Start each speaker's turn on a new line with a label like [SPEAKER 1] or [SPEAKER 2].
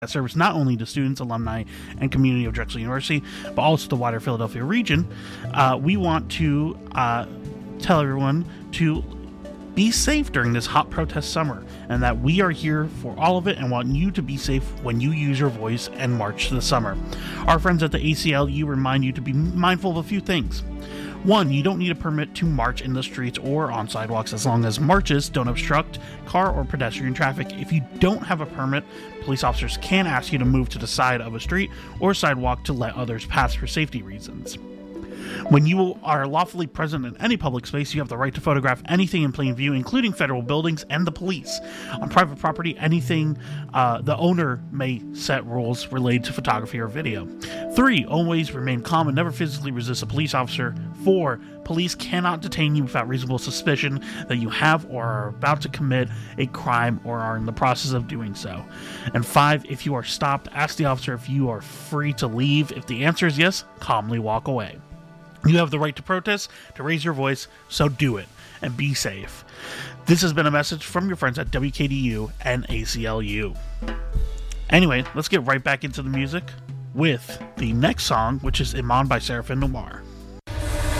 [SPEAKER 1] that serves not only to students, alumni, and community of Drexel University, but also the wider Philadelphia region. We want to tell everyone to be safe during this hot protest summer, and that we are here for all of it and want you to be safe when you use your voice and march this summer. Our friends at the ACLU remind you to be mindful of a few things. 1, you don't need a permit to march in the streets or on sidewalks as long as marches don't obstruct car or pedestrian traffic. If you don't have a permit, police officers can ask you to move to the side of a street or sidewalk to let others pass for safety reasons. When you are lawfully present in any public space, you have the right to photograph anything in plain view, including federal buildings and the police. On private property, anything, the owner may set rules related to photography or video. 3, always remain calm and never physically resist a police officer. 4, police cannot detain you without reasonable suspicion that you have or are about to commit a crime or are in the process of doing so. And 5, if you are stopped, ask the officer if you are free to leave. If the answer is yes, calmly walk away. You have the right to protest, to raise your voice, so do it, and be safe. This has been a message from your friends at WKDU and ACLU. Anyway, let's get right back into the music with the next song, which is Iman by Seraphim Nomar.